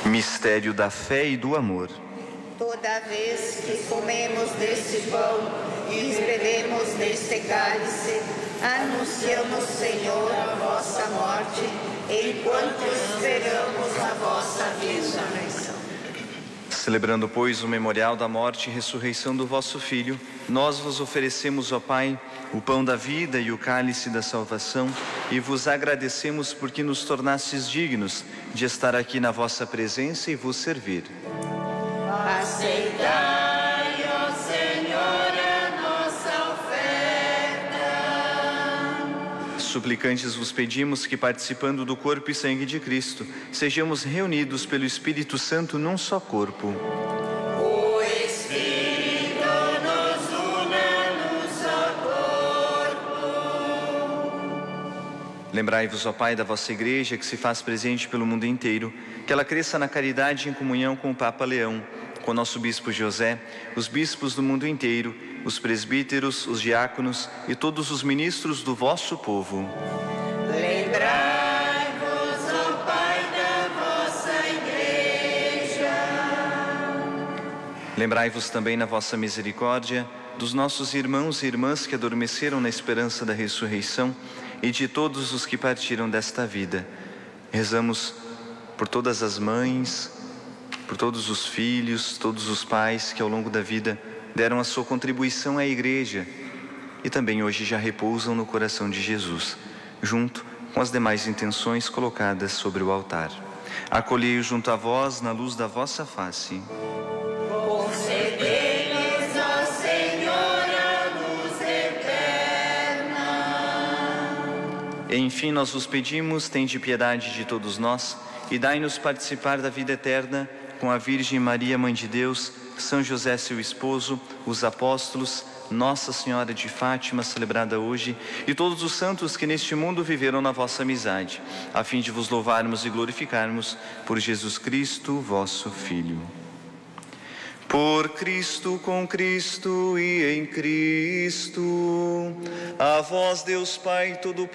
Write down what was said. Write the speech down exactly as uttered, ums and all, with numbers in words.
Mistério da fé e do amor. Toda vez que comemos deste pão e bebemos deste cálice, anunciamos, Senhor, a vossa morte, enquanto esperamos a vossa ressurreição. Celebrando, pois, o memorial da morte e ressurreição do vosso Filho, nós vos oferecemos, ó Pai, o pão da vida e o cálice da salvação, e vos agradecemos porque nos tornastes dignos de estar aqui na vossa presença e vos servir. Aceitai, ó Senhor, a nossa oferta. Suplicantes vos pedimos que, participando do corpo e sangue de Cristo, sejamos reunidos pelo Espírito Santo num só corpo. O Espírito nos una num só corpo. Lembrai-vos, ó Pai, da vossa Igreja, que se faz presente pelo mundo inteiro, que ela cresça na caridade e em comunhão com o Papa Leão, com o nosso Bispo José, os bispos do mundo inteiro, os presbíteros, os diáconos e todos os ministros do vosso povo. Lembrai-vos, ó Pai, da vossa Igreja. Lembrai-vos também, na vossa misericórdia, dos nossos irmãos e irmãs que adormeceram na esperança da ressurreição e de todos os que partiram desta vida. Rezamos por todas as mães, por todos os filhos, todos os pais que ao longo da vida deram a sua contribuição à Igreja e também hoje já repousam no coração de Jesus, junto com as demais intenções colocadas sobre o altar. Acolhei-os junto a vós na luz da vossa face. Concedei-lhes, ó Senhor, a luz eterna. Enfim, nós vos pedimos, tende piedade de todos nós e dai-nos participar da vida eterna com a Virgem Maria, Mãe de Deus, São José, seu esposo, os apóstolos, Nossa Senhora de Fátima, celebrada hoje, e todos os santos que neste mundo viveram na vossa amizade, a fim de vos louvarmos e glorificarmos por Jesus Cristo, vosso Filho. Por Cristo, com Cristo e em Cristo, a vós, Deus Pai todo